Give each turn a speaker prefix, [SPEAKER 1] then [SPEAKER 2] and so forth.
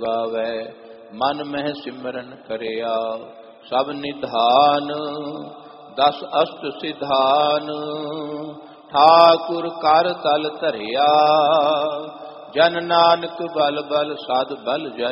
[SPEAKER 1] ਗਾਵੈ, ਮਨ ਮਹਿ ਸਿਮਰਨ ਕਰਿਆ। ਸਭ ਨਿਧਾਨ ਦਸ ਅਸ਼ਟ ਸਿਧਾਨ, ਠਾਕੁਰ ਕਰ ਤਲ ਧਰਿਆ। ਜਨ ਨਾਨਕ ਬਲ ਬਲ ਸਦ ਬਲ ਜਾਈ।